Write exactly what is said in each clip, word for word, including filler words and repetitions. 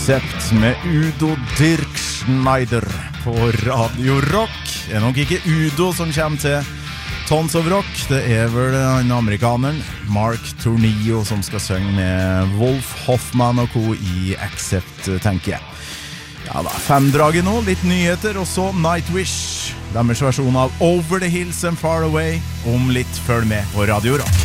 Accept med Udo Dirk Schneider på Radio Rock. Det er nok ikke Udo som kommer til Tons of Rock, det er vel den amerikaneren Mark Tornillo som skal synge med Wolf Hoffmann og co. I Accept, tenker jeg. Ja da, femdraget nå, litt nyheter, og så Nightwish, deres versjon av Over the Hills and Far Away, om litt følg med på Radio Rock.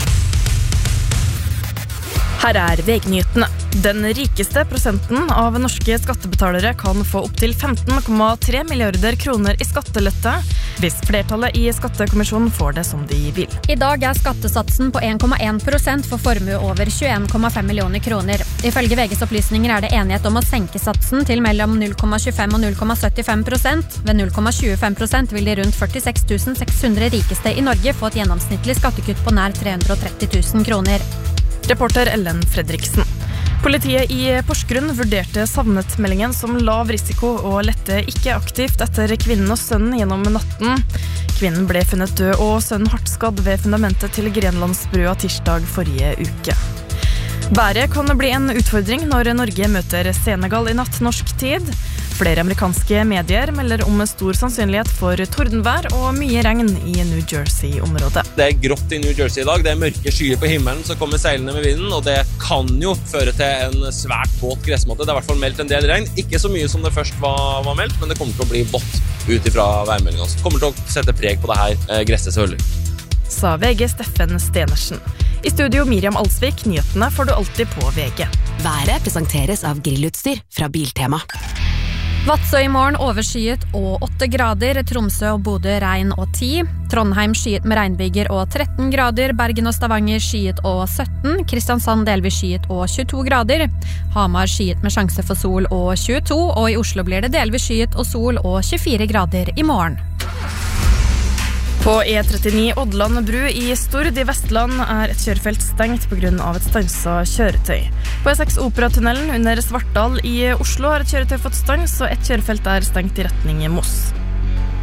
Her er V G-nyhetene. Den rikeste prosenten av norske skattebetalere kan få opp til femten komma tre milliarder kroner I skattelette hvis flertallet I skattekommisjonen får det som de vil. I dag er skattesatsen på en komma en prosent for formue over tjueen komma fem millioner kroner. Ifølge VGs opplysninger er det enighet om å senke satsen til mellom null komma tjuefem og null komma syttifem prosent. Ved null komma tjuefem prosent vil de rundt førtiseks tusen seks hundre rikeste I Norge få et gjennomsnittlig skattekutt på nær tre hundre og tretti tusen kroner. Reporter Ellen Fredriksen. Politiet I Porsgrunn vurderte savnetmeldingen som lav risiko og lette ikke aktivt etter kvinnen og sønnen gjennom natten. Kvinnen ble funnet død og sønnen hardt skadd ved fundamentet til Grenlandsbrua tirsdag forrige uke. Været kan bli en utfordring når Norge møter Senegal I natt norsk tid. Flere amerikanske medier melder om stor sannsynlighet for tordenvær og mye regn I New Jersey-området. Det er grått I New Jersey I dag, det er mørke skyer på himmelen som kommer seilende med vinden, og det kan jo føre til en svært våt gressmåte. Det er I hvert fall meldt en del regn, ikke så mye som det først var, var meldt, men det kommer til å bli vått ut ifra værmeldingen. Det kommer til å sette preg på det her eh, gresset selvfølgelig. Sa V G Steffen Stenersen. I studio Miriam Alsvik, nyhetene får du alltid på V G. Været presenteres av grillutstyr fra Biltema. Vadsø I morgen overskyet og åtte grader, Tromsø og Bodø regn og ti, Trondheim skyet med regnbyger og tretten grader, Bergen og Stavanger skyet og sytten, Kristiansand delvis skyet og tjueto grader, Hamar skyet med sjanse for sol og tjueto, og I Oslo blir det delvis skyet og sol og tjuefire grader I morgen. På E trettini Odland bru I Stord I Vestland er et kjørefelt stengt på grunn av et stanset kjøretøy. På E seks Operatunnelen under Svartdal I Oslo har et kjøretøy fått stans, og et kjørefelt er stengt I retning Moss.